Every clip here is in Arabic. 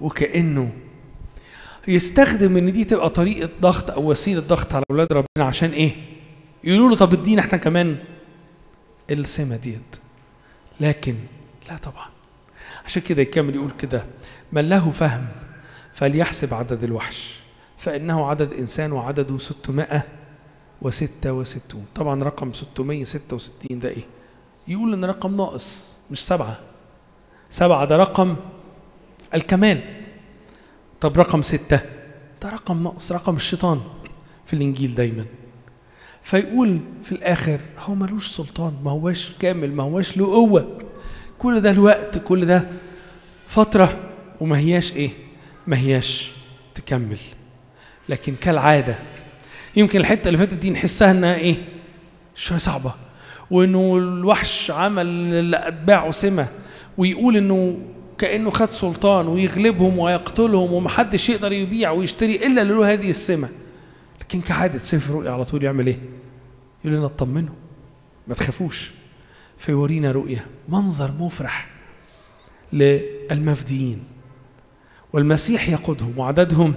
وكأنه يستخدم ان دي تبقى طريقة ضغط او وسيلة ضغط على اولاد ربنا. عشان ايه؟ يقولوا له طب ادينا احنا كمان السمة ديت. لكن لا طبعا. عشان كده يكمل يقول كده: من له فهم فليحسب عدد الوحش فإنه عدد إنسان وعدده 666. طبعا رقم 666 ده إيه؟ يقول إن رقم ناقص، مش 7. 7 ده رقم الكمال. طب رقم 6 ده رقم ناقص، رقم الشيطان في الإنجيل دايما. فيقول في الآخر هو ملوش سلطان، ما هواش كامل، ما هواش له قوة. كل ده الوقت، كل ده فترة، وما هياش إيه؟ ما هياش تكمل. لكن كالعادة يمكن الحتة اللي فاتت دي نحسها إنها إيه؟ شوية صعبة، وإنه الوحش عمل لأتباعه سمة، ويقول إنه كأنه خد سلطان ويغلبهم ويقتلهم ومحدش يقدر يبيع ويشتري إلا اللي له هذه السمة. لكن كعادة سفر رؤيا على طول يعمل إيه؟ يقول لنا اطمنوا، ما تخافوش. فيورينا رؤيا منظر مفرح للمفديين، والمسيح يقودهم، وعددهم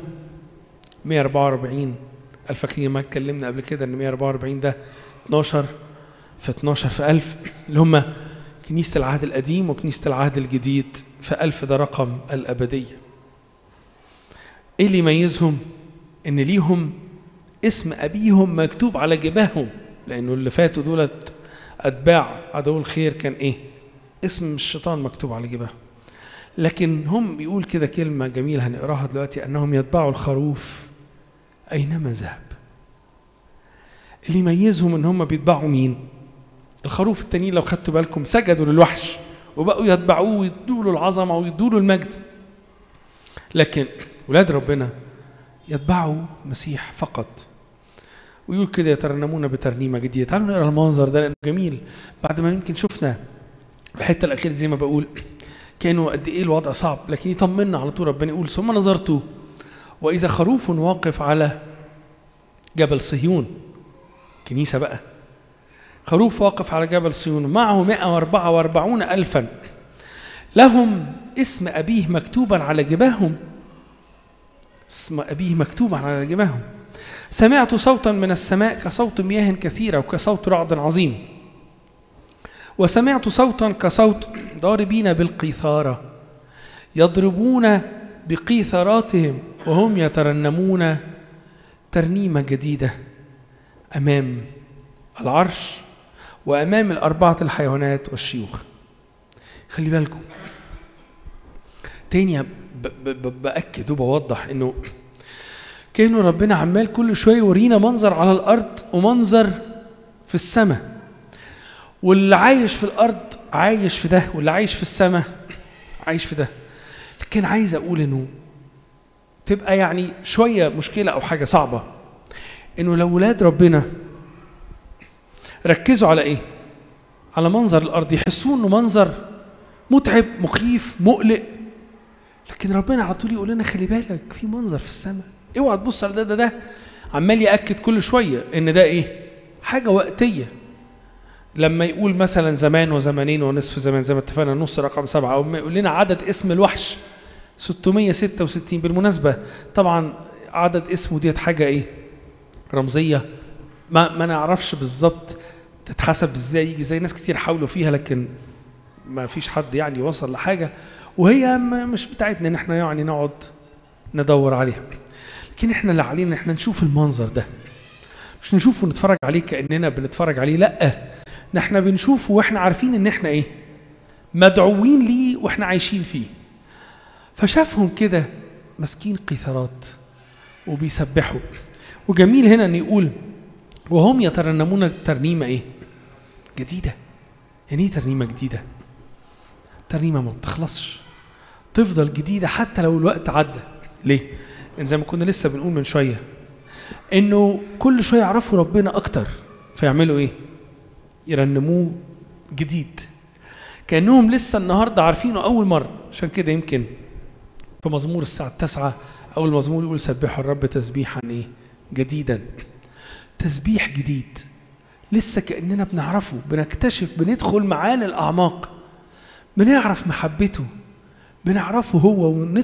144. الفاكرين ما اتكلمنا قبل كده ان 144 ده 12 في 12 في 1000 اللي هم كنيسة العهد القديم وكنيسة العهد الجديد، في 1000 ده رقم الأبدية. ايه اللي يميزهم؟ ان ليهم اسم أبيهم مكتوب على جباههم، لأنه اللي فاتوا دولت أتباع عدو الخير كان إيه؟ اسم الشيطان مكتوب على جباههم. لكن هم بيقول كده كلمة جميلة هنقراها دلوقتي: أنهم يتبعوا الخروف أينما ذهب. اللي يميزهم إن هم بيتبعوا مين؟ الخروف التانيين لو خدتوا بالكم سجدوا للوحش وبقوا يتبعوه ويدوا له العظمة ويدوا له المجد. لكن ولاد ربنا يتبعوا المسيح فقط. ويقول كده: يترنمون بترنيمة جديدة. تعالوا نقرأ المنظر ده لأنه جميل. بعد ما يمكن شفنا الحتة الأخيرة زي ما بقول كانوا قد إيه الوضع صعب، لكن يطمنا على طول. ربنا يقول: ثم نظرت وإذا خروف واقف على جبل صهيون. كنيسة بقى، خروف واقف على جبل صهيون معه 144,000 لهم اسم أبيه مكتوبا على جباههم. اسم أبيه مكتوبا على جباههم. سمعت صوتا من السماء كصوت مياه كثيرة وكصوت رعد عظيم، وسمعت صوتا كصوت ضاربين بالقيثارة يضربون بقيثاراتهم وهم يترنمون ترنيمة جديدة أمام العرش وأمام الأربعة الحيوانات والشيوخ. خلي بالكم تاني، بأكد وبوضح إنه كأنه ربنا عمال كل شوية يورينا منظر على الأرض ومنظر في السماء، واللي عايش في الأرض عايش في ده، واللي عايش في السماء عايش في ده. لكن عايز أقول إنه تبقى يعني شوية مشكلة أو حاجة صعبة إنه لو ولاد ربنا ركزوا على إيه؟ على منظر الأرض، يحسوا إنه منظر متعب مخيف مقلق. لكن ربنا على طول يقول لنا خلي بالك في منظر في السماء، اوعى تبص على ده عمال يأكد كل شوية إن ده إيه؟ حاجة وقتية. لما يقول مثلا زمان وزمانين ونصف زمان زي ما اتفقنا نص رقم 7، أو ما يقول لنا عدد اسم الوحش 666. بالمناسبة طبعا عدد اسمه ديت حاجة إيه؟ رمزية، ما نعرفش بالظبط تتحسب ازاي، يجي زي ناس كتير حاولوا فيها لكن ما فيش حد يعني وصل لحاجة، وهي مش بتاعتنا ان احنا يعني نقعد ندور عليها. لكن احنا اللي علينا احنا نشوف المنظر ده، مش نشوفه ونتفرج عليه كأننا بنتفرج عليه، لا احنا بنشوفه واحنا عارفين ان احنا ايه؟ مدعوين ليه واحنا عايشين فيه. فشافهم كده مسكين قيثارات وبيسبحوا. وجميل هنا ان يقول وهم يترنمون ترنيمة ايه؟ جديدة. يعني ايه ترنيمة جديدة؟ ترنيمة ما بتخلصش، تفضل جديدة حتى لو الوقت عدى. ليه؟ لأن زي ما كنا لسه بنقول من شوية إنه كل شوية يعرفوا ربنا أكتر فيعملوا إيه؟ يرنموه جديد كأنهم لسه النهاردة عارفينه أول مرة. عشان كده يمكن في مزمور الساعة 9 أول مزمور يقول سبحوا الرب تسبيحا إيه؟ جديدا. تسبيح جديد لسه كأننا بنعرفه، بنكتشف، بندخل معاه للأعماق، بنعرف محبته، بنعرفه هو